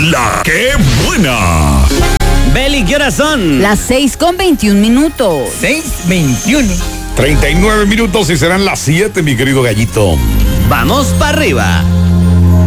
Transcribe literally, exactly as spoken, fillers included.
La que buena. Beli, ¿qué horas son? Las seis con veintiún minutos. seis veintiuno. treinta y nueve minutos y serán las siete, mi querido gallito. Vamos para arriba.